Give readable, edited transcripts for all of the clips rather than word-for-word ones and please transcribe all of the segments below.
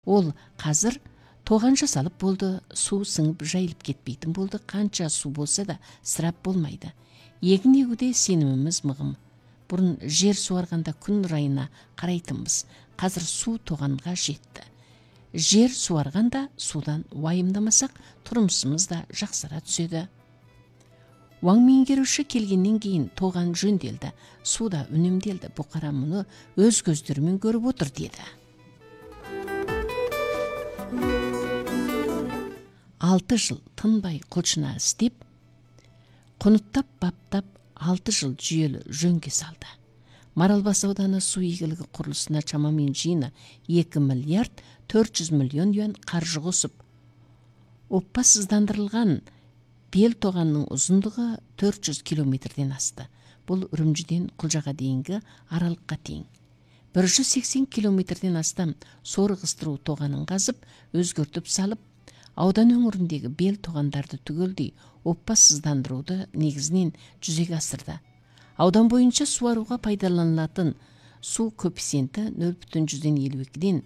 Ол қазір тоған жасалып болды, су сыңып жайылып кетпейтін болды, қанша су болса да сырап болмайды. Егін егуде сеніміміз мығым. Бұрын жер суарғанда күн райына қарайтынбыз. Қазір су тоғанға жетті. Жер суарғанда судан уайымдамасақ, тұрмысымыз да жақсара түседі. Уаң меңгеруші келгеннен кейін тоған жөнделді, суда үнемделді. Бұқара мұны өз көздерімен көріп отыр деді. 6 жыл тынбай құлшына істеп, құныттап баптап 6 жыл жүйелі жөнге салды. Маралбас ауданы су игілігі құрылысына шамамен жиыны 2 миллиард 400 миллион юан қаржы қосып, оппасыздандырылған бел тоғанның ұзындығы 400 километрден асты. Бұл Үрімжіден Құлжаға дейінгі аралыққа тең. 180 километрден астам сорғыстыру тоғанын қазып, өзгертіп салып, аудан өңіріндегі бел тоғандарды түгелдей оппасыздандыруды негізінен жүзеге асырды. Аудан бойынша суаруға пайдаланылатын су коэффициенті 0,52-ден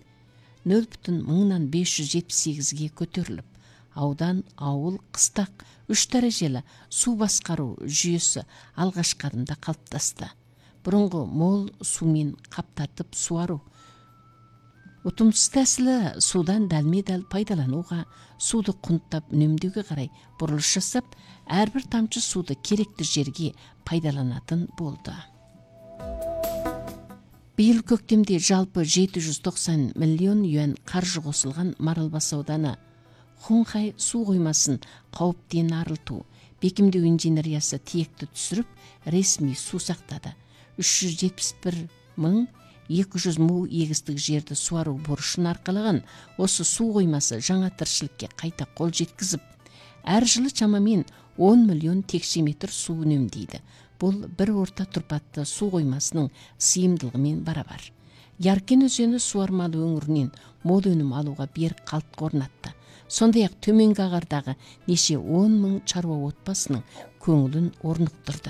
0,578-ге көтеріліп, аудан, ауыл, қыстақ 3 дәрежелі су басқару жүйесі алғашқы адымда қалыптасты. Бұрынғы мол сумен қаптатып суару ұтымсыз тәсілі судан дәлме-дәл пайдалануға, суды құнттап үнемдеуге қарай бұрылыс жасап, әрбір тамшы суды керекті жерге пайдаланатын болды. Биыл көктемде жалпы 790 миллион юан қаржы қосылған Маралбас ауданы Хунхай су қоймасын қауіптен арылту, бекемдеу инженериясы тиекті түсіріп, ресми су сақтады. 371.200 му егістік жерді суару борышын арқалаған осы су қоймасы жаңа тіршілікке қайта қол жеткізіп, әр жылы шамамен 10 миллион текше метр су үнемдейді. Бұл бір орта тұрпатты су қоймасының сыйымдылығымен барабар. Яркен өзені суармалы өңірінен мол өнім алуға берік қалтқы орнатты. Сондай-ақ төменгі ағардағы неше 10 мың шаруа отбасының көңілін орнықтырды.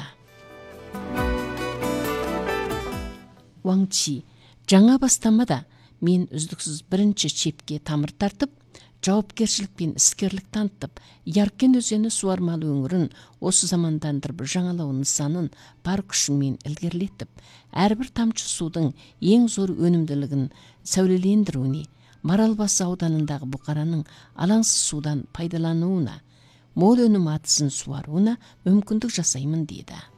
Уаңчи, жаңа бастамада мен үздіксіз бірінші шепке тамыр тартып, жауапкершілік пен іскерлік танытып, Яркен өзені суармалы өңірін осы замандандырып жаңалау нысанын бар күшімен ілгерілетіп, әрбір тамшы судың ең зор өнімділігін сәулелендіруіне, Маралбас ауданындағы бұқараның алаңсыз судан пайдалануына, мол өнім атысын суаруына мүмкіндік жасаймын деді.